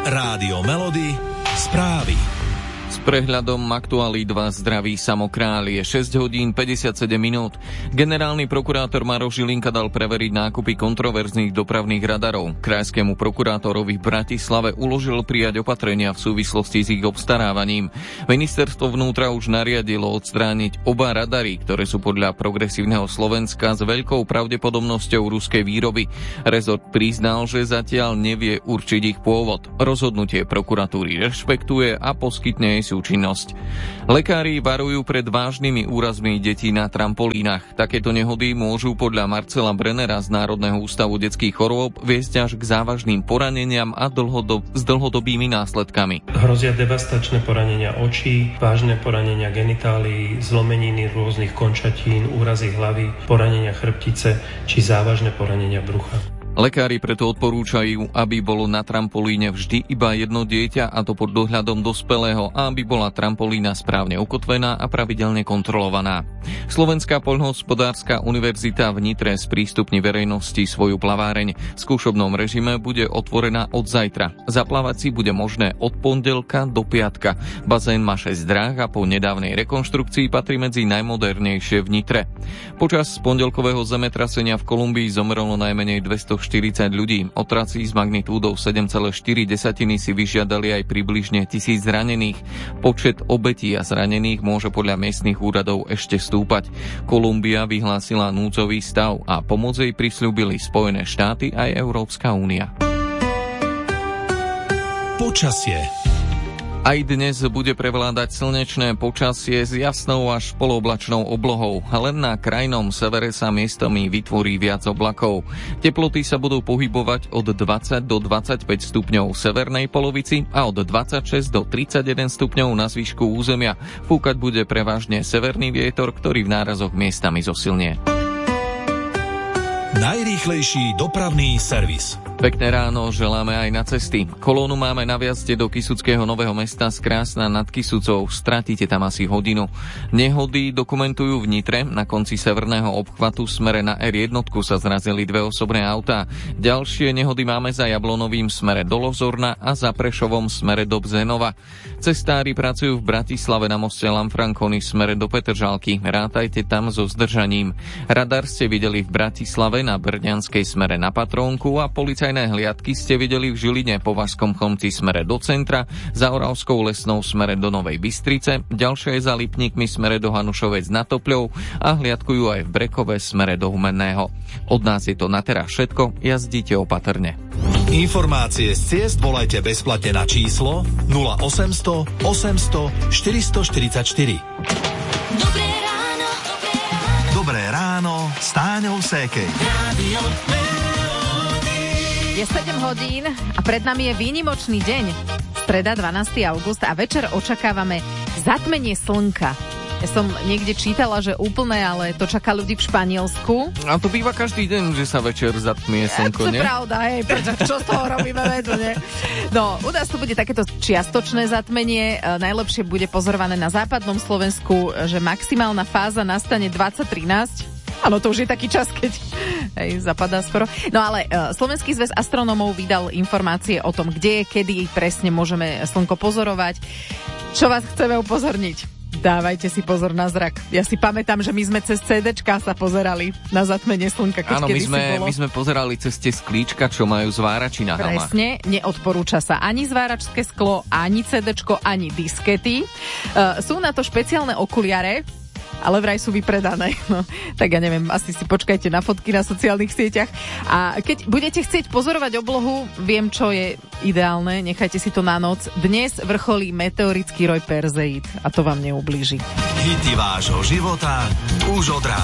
Rádio Melody, správy. S prehľadom aktualít vás zdraví Samo Král. Je 6 hodín 57 minút. Generálny prokurátor Maroš Žilinka dal preveriť nákupy kontroverzných dopravných radarov. Krajskému prokurátorovi v Bratislave uložil prijať opatrenia v súvislosti s ich obstarávaním. Ministerstvo vnútra už nariadilo odstrániť oba radary, ktoré sú podľa Progresívneho Slovenska s veľkou pravdepodobnosťou ruskej výroby. Rezort priznal, že zatiaľ nevie určiť ich pôvod. Rozhodnutie prokuratúry rešpektuje a poskytne súčinnosť. Lekári varujú pred vážnymi úrazmi detí na trampolínach. Takéto nehody môžu podľa Marcela Brennera z Národného ústavu detských chorôb viesť až k závažným poraneniam a s dlhodobými následkami. Hrozia devastačné poranenia očí, vážne poranenia genitálií, zlomeniny rôznych končatín, úrazy hlavy, poranenia chrbtice či závažné poranenia brucha. Lekári preto odporúčajú, aby bolo na trampolíne vždy iba jedno dieťa, a to pod dohľadom dospelého, a aby bola trampolína správne ukotvená a pravidelne kontrolovaná. Slovenská poľnohospodárska univerzita v Nitre sprístupní verejnosti svoju plaváreň. V skúšobnom režime bude otvorená od zajtra. Zaplávať si bude možné od pondelka do piatka. Bazén má 6 dráh a po nedávnej rekonštrukcii patrí medzi najmodernejšie v Nitre. Počas pondelkového zemetrasenia v Kolumbii zomrelo najmenej 240 ľudí. Otracy s magnitúdou 7,4 si vyžiadali aj približne 1000 zranených. Počet obetí a zranených môže podľa miestnych úradov ešte stúpať. Kolumbia vyhlásila núdzový stav a pomoc jej prisľúbili Spojené štáty aj Európska únia. Počasie. Aj dnes bude prevládať slnečné počasie s jasnou až polooblačnou oblohou. Len na krajnom severe sa miestami vytvorí viac oblakov. Teploty sa budú pohybovať od 20 do 25 stupňov v severnej polovici a od 26 do 31 stupňov na zvyšku územia. Fúkať bude prevažne severný vietor, ktorý v nárazoch miestami zosilnie. Najrýchlejší dopravný servis. Pekné ráno želáme aj na cesty. Kolónu máme na viazde do Kysuckého Nového Mesta z Krásna nad Kysucou. Stratíte tam asi hodinu. Nehody dokumentujú v Nitre. Na konci severného obchvatu smere na R1 sa zrazili 2 osobné autá. Ďalšie nehody máme za Jablonovým smere do Lozorna a za Prešovom smere do Bzenova. Cestári pracujú v Bratislave na moste Lanfranconi smere do Petržalky. Rátajte tam so zdržaním. Radar ste videli v Bratislave na Brňanskej smere na Patrónku a policajné hliadky ste videli v Žiline po Vašskom Chlmci smere do centra, za Oravskou Lesnou smere do Novej Bystrice, ďalšie je za Lipníkmi smere do Hanušovec nad Topľou a hliadkujú aj v Brekove smere do Humenného. Od nás je to na teraz všetko, jazdíte opatrne. Informácie z ciest volajte bezplatne na číslo 0800 800 444. Dobré ráno s Táňou Sékej. Je 7 hodín a pred nami je výnimočný deň. Streda 12. august a večer očakávame zatmenie slnka. Ja som niekde čítala, že úplné, ale to čaká ľudí v Španielsku. A to býva každý deň, že sa večer zatmie slnko, nie? To je pravda, hej, čo z toho robíme vedu, nie? No, u nás to bude takéto čiastočné zatmenie. Najlepšie bude pozorované na západnom Slovensku, že maximálna fáza nastane 2013. Áno, to už je taký čas, keď zapadá skoro. No ale Slovenský zväz astronómov vydal informácie o tom, kde, kedy presne môžeme slnko pozorovať. Čo vás chceme upozorniť? Dávajte si pozor na zrak. Ja si pamätám, že my sme cez CDčka sa pozerali na zatmenie slnka, keď áno, kedysi bolo. my sme pozerali cez tie sklíčka, čo majú zvárači na helmách. Presne, neodporúča sa ani zváračské sklo, ani CDčko, ani diskety. Sú na to špeciálne okuliare, ale vraj sú vypredané. No, tak ja neviem, asi si počkajte na fotky na sociálnych sieťach. A keď budete chcieť pozorovať oblohu, viem, čo je ideálne, nechajte si to na noc. Dnes vrcholí meteorický roj Perzeid a to vám neublíži. Hity vášho života už od rána.